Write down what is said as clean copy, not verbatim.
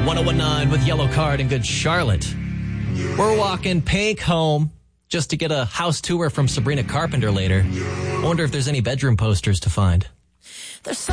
1019 with Yellow Card and Good Charlotte. We're walking Pink home just to get a house tour from Sabrina Carpenter later. I wonder if there's any bedroom posters to find.